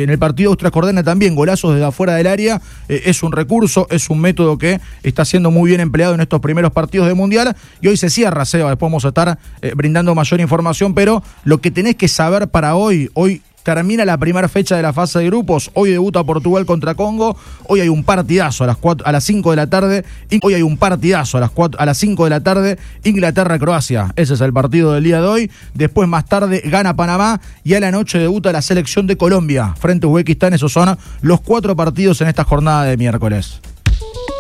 en el partido de Austria-Jordania también, golazos desde afuera del área, es un recurso, es un método que está siendo muy bien empleado en estos primeros partidos de Mundial, y hoy se cierra, Seba, después vamos a estar brindando mayor información, pero lo que tenés que saber para hoy termina la primera fecha de la fase de grupos. Hoy debuta Portugal contra Congo. Hoy hay un partidazo a las 5 de la tarde. Hoy hay un partidazo a las 5 de la tarde. Inglaterra-Croacia. Ese es el partido del día de hoy. Después, más tarde, gana Panamá. Y a la noche debuta la selección de Colombia frente a Uzbekistán. Esos son los 4 partidos en esta jornada de miércoles.